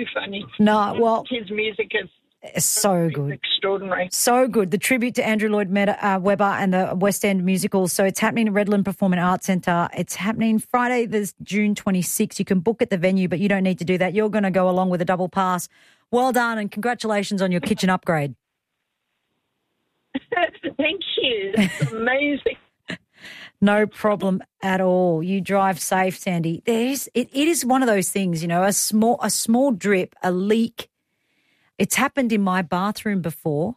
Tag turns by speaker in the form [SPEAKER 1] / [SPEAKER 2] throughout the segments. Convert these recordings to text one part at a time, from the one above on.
[SPEAKER 1] too funny.
[SPEAKER 2] No, well,
[SPEAKER 1] his music is
[SPEAKER 2] so good.
[SPEAKER 1] Extraordinary.
[SPEAKER 2] So good. The tribute to Andrew Lloyd Webber and the West End musical. So it's happening at Redland Performing Arts Centre. It's happening Friday, this June 26th. You can book at the venue, but you don't need to do that. You're going to go along with a double pass. Well done and congratulations on your kitchen upgrade.
[SPEAKER 1] Thank you. That's amazing.
[SPEAKER 2] No problem at all. You drive safe, Sandy. It is one of those things, you know, a small drip, a leak. It's happened in my bathroom before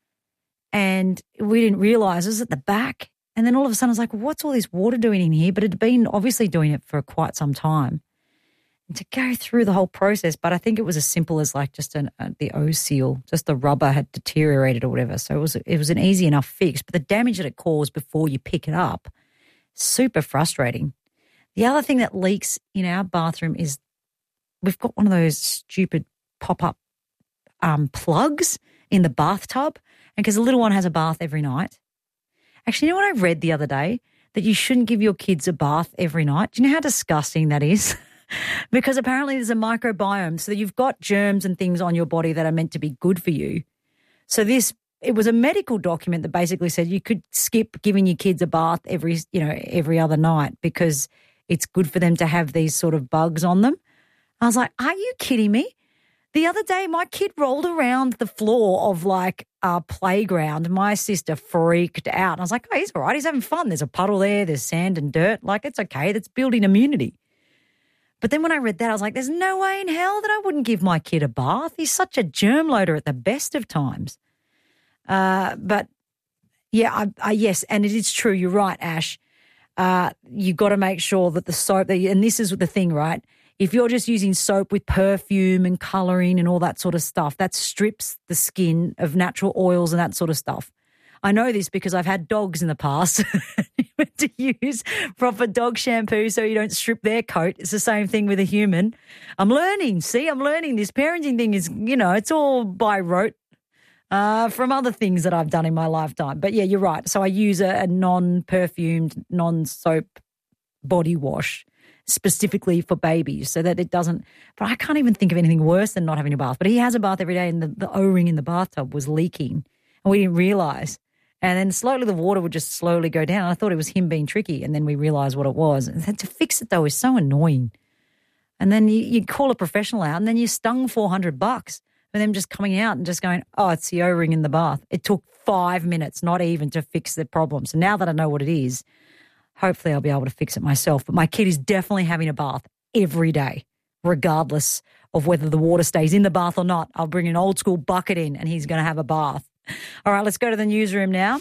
[SPEAKER 2] and we didn't realise it was at the back. And then all of a sudden I was like, what's all this water doing in here? But it had been obviously doing it for quite some time. And to go through the whole process, but I think it was as simple as like just the O-seal, just the rubber had deteriorated or whatever. So it was an easy enough fix. But the damage that it caused before you pick it up, super frustrating. The other thing that leaks in our bathroom is we've got one of those stupid pop-up plugs in the bathtub, and because the little one has a bath every night. Actually, you know what I read the other day? That you shouldn't give your kids a bath every night. Do you know how disgusting that is? Because apparently there's a microbiome, so that you've got germs and things on your body that are meant to be good for you. So it was a medical document that basically said you could skip giving your kids a bath every other night because it's good for them to have these sort of bugs on them. I was like, are you kidding me? The other day, my kid rolled around the floor of like a playground. My sister freaked out. And I was like, oh, he's all right. He's having fun. There's a puddle there. There's sand and dirt. Like, it's okay. That's building immunity. But then when I read that, I was like, there's no way in hell that I wouldn't give my kid a bath. He's such a germ loader at the best of times. But, yeah, yes, and it is true. You're right, Ash. You've got to make sure that the soap, and this is the thing, right? If you're just using soap with perfume and colouring and all that sort of stuff, that strips the skin of natural oils and that sort of stuff. I know this because I've had dogs in the past to use proper dog shampoo so you don't strip their coat. It's the same thing with a human. I'm learning. This parenting thing is, you know, it's all by rote from other things that I've done in my lifetime. But, yeah, you're right. So I use a non-perfumed, non-soap body wash specifically for babies so that it doesn't – but I can't even think of anything worse than not having a bath. But he has a bath every day and the O-ring in the bathtub was leaking and we didn't realise. And then slowly the water would just slowly go down. I thought it was him being tricky and then we realised what it was. And to fix it, though, is so annoying. And then you call a professional out and then you're stung $400 for them just coming out and just going, oh, it's the O-ring in the bath. It took 5 minutes, not even, to fix the problem. So now that I know what it is, hopefully I'll be able to fix it myself. But my kid is definitely having a bath every day, regardless of whether the water stays in the bath or not. I'll bring an old school bucket in and he's going to have a bath. All right, let's go to the newsroom now.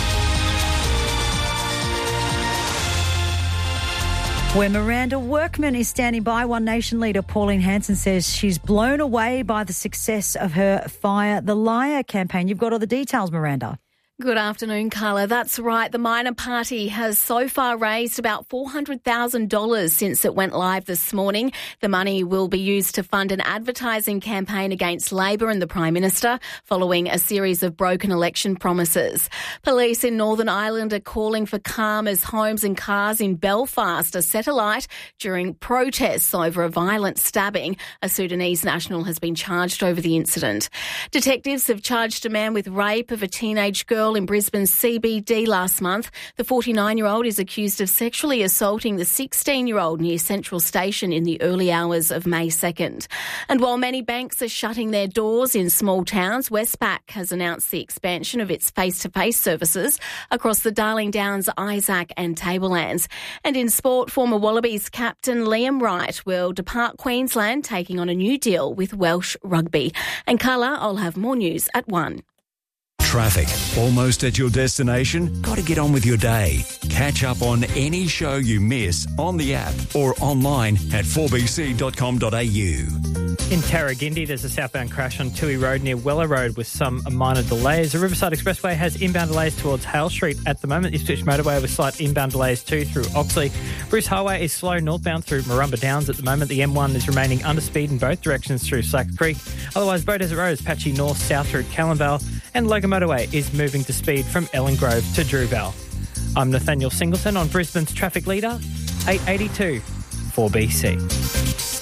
[SPEAKER 2] Where Miranda Workman is standing by. One Nation leader Pauline Hanson says she's blown away by the success of her Fire the Liar campaign. You've got all the details, Miranda.
[SPEAKER 3] Good afternoon, Carla. That's right. The minor party has so far raised about $400,000 since it went live this morning. The money will be used to fund an advertising campaign against Labor and the Prime Minister following a series of broken election promises. Police in Northern Ireland are calling for calm as homes and cars in Belfast are set alight during protests over a violent stabbing. A Sudanese national has been charged over the incident. Detectives have charged a man with rape of a teenage girl in Brisbane's CBD last month. The 49-year-old is accused of sexually assaulting the 16-year-old near Central Station in the early hours of May 2nd. And while many banks are shutting their doors in small towns, Westpac has announced the expansion of its face-to-face services across the Darling Downs, Isaac and Tablelands. And in sport, former Wallabies captain Liam Wright will depart Queensland, taking on a new deal with Welsh Rugby. And Carla, I'll have more news at 1.
[SPEAKER 4] Traffic. Almost at your destination? Got to get on with your day. Catch up on any show you miss on the app or online at 4bc.com.au.
[SPEAKER 5] In Tarragindi, there's a southbound crash on Toohey Road near Weller Road with some minor delays. The Riverside Expressway has inbound delays towards Hale Street at the moment. Ipswich Motorway with slight inbound delays too through Oxley. Bruce Highway is slow northbound through Marumba Downs at the moment. The M1 is remaining under speed in both directions through Slack Creek. Otherwise, Beaudesert Road is patchy north-south through Callanvale, and Logan Motorway is moving to speed from Ellen Grove to Drewvale. I'm Nathaniel Singleton on Brisbane's Traffic Leader, 882 4BC.